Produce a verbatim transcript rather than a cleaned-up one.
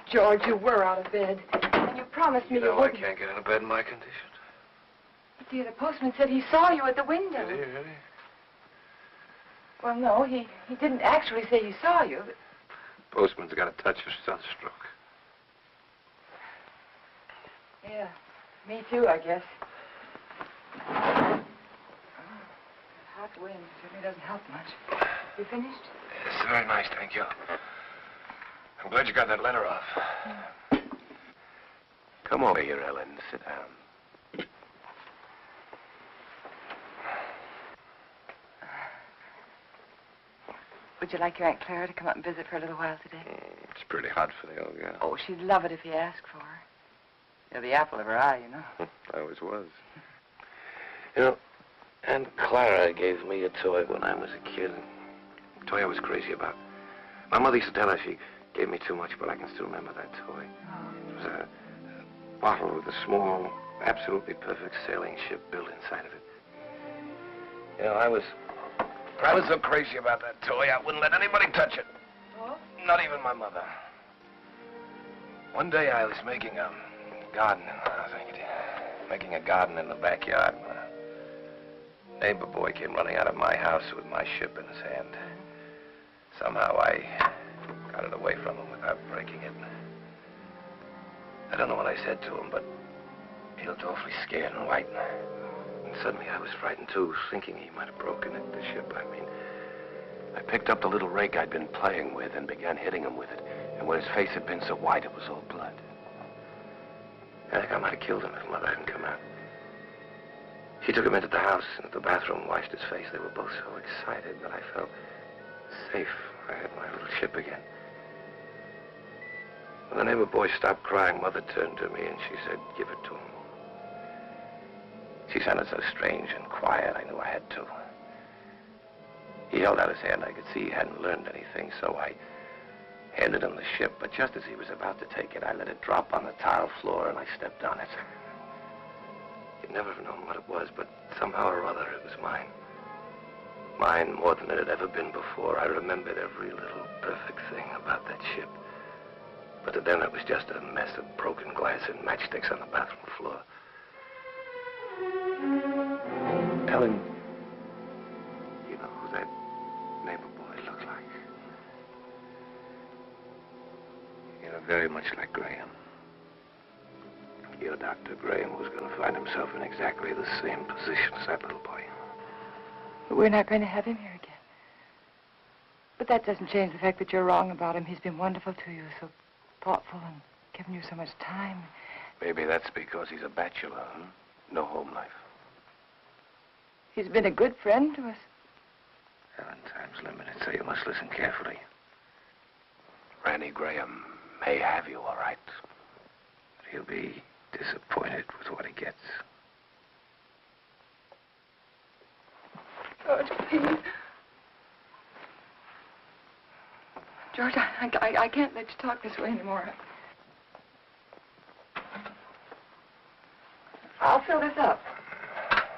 George, you were out of bed. And you promised me You know you I wouldn't. can't get out of bed in my condition. Dear, the postman said he saw you at the window. Did he really? Well, no, he, he didn't actually say he saw you. But... Postman's got a touch of sunstroke. Yeah, me too, I guess. Oh, hot wind certainly doesn't help much. You finished? Yes, very nice, thank you. I'm glad you got that letter off. Yeah. Come over here, Ellen. Sit down. Would you like your Aunt Clara to come up and visit for a little while today? Mm, it's pretty hot for the old girl. Oh, she'd love it if you asked for her. You're the apple of her eye, you know. I always was. You know, Aunt Clara gave me a toy when I was a kid. A toy I was crazy about. My mother used to tell her she gave me too much, but I can still remember that toy. Oh. It was a, a bottle with a small, absolutely perfect sailing ship built inside of it. You know, I was... I was so crazy about that toy, I wouldn't let anybody touch it. Oh? Not even my mother. One day I was making a garden, I think it is, making a garden in the backyard. A neighbor boy came running out of my house with my ship in his hand. Somehow I got it away from him without breaking it. I don't know what I said to him, but he looked awfully scared and white. And suddenly I was frightened too, thinking he might have broken it, the ship, I mean. I picked up the little rake I'd been playing with and began hitting him with it. And where his face had been so white, it was all blood. I think I might have killed him if Mother hadn't come out. She took him into the house and at the bathroom, washed his face. They were both so excited that I felt safe. I had my little ship again. When the neighbor boy stopped crying, Mother turned to me and she said, "Give it to him." She sounded so strange and quiet, I knew I had to. He held out his hand. I could see he hadn't learned anything, so I handed him the ship. But just as he was about to take it, I let it drop on the tile floor and I stepped on it. He'd never have known what it was, but somehow or other it was mine. Mine more than it had ever been before. I remembered every little perfect thing about that ship. But to them it was just a mess of broken glass and matchsticks on the bathroom floor. Ellen, you know who that neighbor boy looked like? You know, very much like Graham. Your Doctor Graham was going to find himself in exactly the same position as that little boy. But we're not going to have him here again. But that doesn't change the fact that you're wrong about him. He's been wonderful to you, so thoughtful and given you so much time. Maybe that's because he's a bachelor, huh? No home life. He's been a good friend to us. Ellen, time's limited, so you must listen carefully. Randy Graham may have you, all right. But he'll be disappointed with what he gets. George, please. George, I, I, I can't let you talk this way anymore. I'll fill this up.